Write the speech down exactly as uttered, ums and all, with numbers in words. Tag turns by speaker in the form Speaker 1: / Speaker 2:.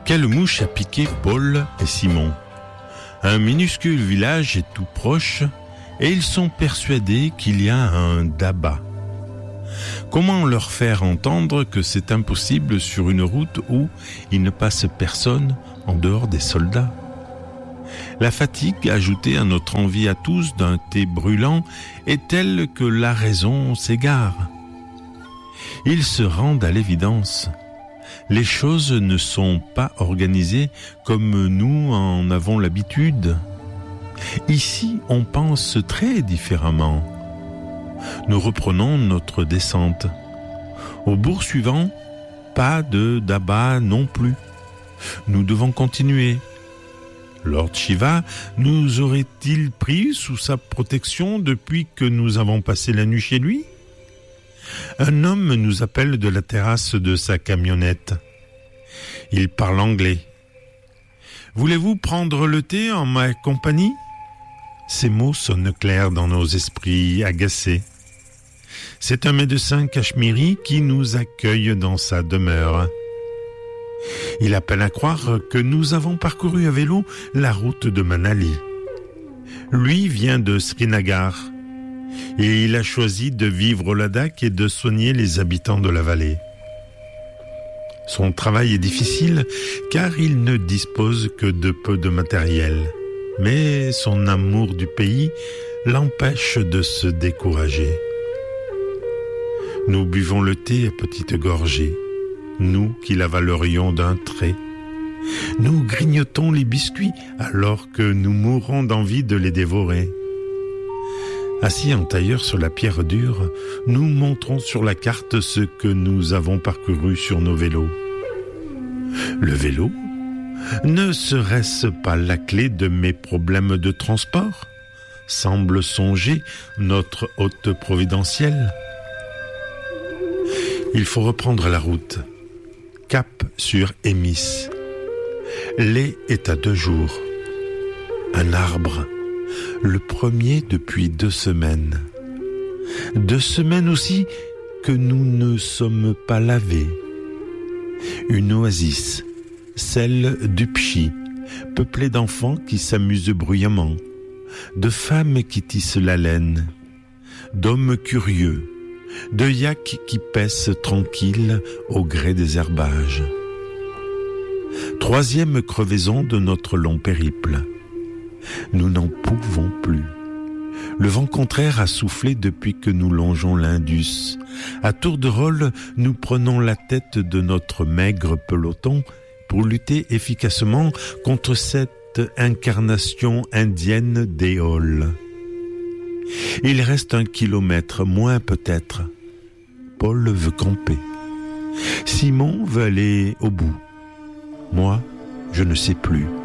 Speaker 1: Quelle mouche a piqué Paul et Simon? Un minuscule village est tout proche et ils sont persuadés qu'il y a un Daba. Comment leur faire entendre que c'est impossible sur une route où il ne passe personne en dehors des soldats? La fatigue, ajoutée à notre envie à tous d'un thé brûlant, est telle que la raison s'égare. Ils se rendent à l'évidence. Les choses ne sont pas organisées comme nous en avons l'habitude. Ici, on pense très différemment. Nous reprenons notre descente. Au bourg suivant, pas de Daba non plus. Nous devons continuer. Lord Shiva nous aurait-il pris sous sa protection depuis que nous avons passé la nuit chez lui? Un homme nous appelle de la terrasse de sa camionnette. Il parle anglais. « Voulez-vous prendre le thé en ma compagnie ?» Ces mots sonnent clairs dans nos esprits agacés. C'est un médecin cachemiri qui nous accueille dans sa demeure. Il appelle à croire que nous avons parcouru à vélo la route de Manali. Lui vient de Srinagar et il a choisi de vivre au Ladakh et de soigner les habitants de la vallée. Son travail est difficile car il ne dispose que de peu de matériel, mais son amour du pays l'empêche de se décourager. Nous buvons le thé à petites gorgées, nous qui l'avalerions d'un trait. Nous grignotons les biscuits alors que nous mourons d'envie de les dévorer. Assis en tailleur sur la pierre dure, nous montrons sur la carte ce que nous avons parcouru sur nos vélos. Le vélo, ne serait-ce pas la clé de mes problèmes de transport? Semble songer notre hôte providentiel. Il faut reprendre la route. Cap sur Émis. Lé est à deux jours. Un arbre. Le premier depuis deux semaines. Deux semaines aussi que nous ne sommes pas lavés. Une oasis, celle du Pchi, peuplée d'enfants qui s'amusent bruyamment, de femmes qui tissent la laine, d'hommes curieux, de yaks qui paissent tranquilles au gré des herbages. Troisième crevaison de notre long périple. Nous n'en pouvons plus. Le vent contraire a soufflé depuis que nous longeons l'Indus. À tour de rôle, nous prenons la tête de notre maigre peloton pour lutter efficacement contre cette incarnation indienne d'Éole. Il reste un kilomètre, moins peut-être. Paul veut camper. Simon veut aller au bout. Moi, je ne sais plus.